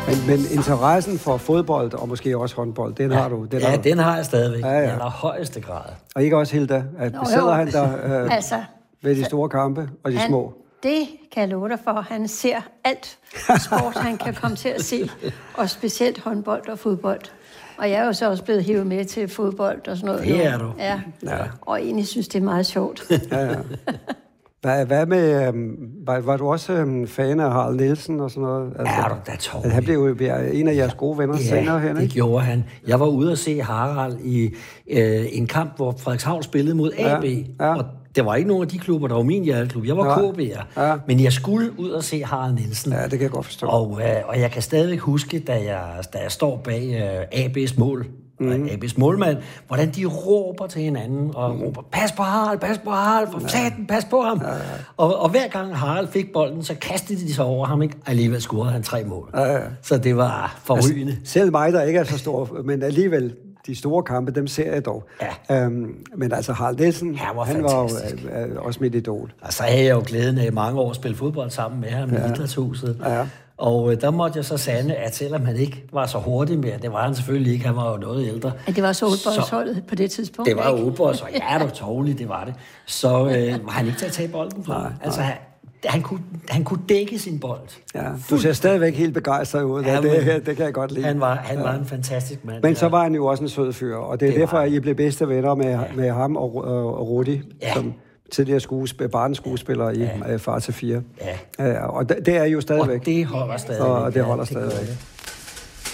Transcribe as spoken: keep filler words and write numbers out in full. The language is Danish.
Men, men interessen for fodbold, og måske også håndbold, den ja, har du? Den ja, har du. den har jeg stadigvæk. Ja, ja. I allerhøjeste grad. Og ikke også Hilda? At Nå, sidder jo. han der øh, altså, ved de store kampe og de han, små? Det kan jeg love dig for. Han ser alt sport, han kan komme til at se. Og specielt håndbold og fodbold. Og jeg er jo så også blevet hivet med til fodbold og sådan noget. Det er du. Ja. ja. Og egentlig synes, det er meget sjovt. Ja, ja. Hvad, hvad med, øhm, var, var du også øhm, fan af Harald Nielsen og sådan noget? Altså, er du da tårlig? Han blev jo en af jeres gode venner ja, senere hen, det ikke? gjorde han. Jeg var ude at se Harald i øh, en kamp, hvor Frederikshavn spillede mod A B. Ja, ja. Og det var ikke nogen af de klubber, der var min hjerteklub. Jeg var ja, K B'er. Ja. Men jeg skulle ud og se Harald Nielsen. Ja, det kan jeg godt forstå. Og, øh, og jeg kan stadigvæk huske, da jeg, da jeg står bag øh, A B's mål, mm. A B's målmand, hvordan de råber til hinanden, og mm. råber, pas på Harald, pas på Harald, for satan, pas på ham. Ja, ja. Og, og hver gang Harald fik bolden, så kastede de sig over ham, ikke? Alligevel scorede han tre mål. Ja, ja. Så det var forrygende. Altså, selv mig, der ikke er så stor, men alligevel, de store kampe, dem ser jeg dog. Ja. Øhm, men altså, Harald Nielsen, han var, han var jo øh, også mit idol. Og så havde jeg jo glæden af mange år at spille fodbold sammen med ham ja. i Idrætshuset. Ja. Og øh, der måtte jeg så sande, at selvom han ikke var så hurtig mere, det var han selvfølgelig ikke, han var jo noget ældre. Ja, det var så oldboysholdet på det tidspunkt, det var oldboys, og ja, det var tårligt, det var det. Så øh, var han ikke til at tage bolden fra. Nej, altså, nej. Han kunne, han kunne dække sin bold. Ja, du ser stadigvæk helt begejstret ud. Ja, det, det kan jeg godt lide. Han var, han ja. var en fantastisk mand. Men så var han jo også en sød fyr, og det er det derfor, at I blev bedste venner med, ja. med ham og, og, og Rudi, ja. som tidligere skuespiller, barneskuespiller i ja. Far til fire. Ja. Ja, og det, det er jo stadigvæk. Og det holder stadigvæk. Og det holder ja, stadigvæk. Det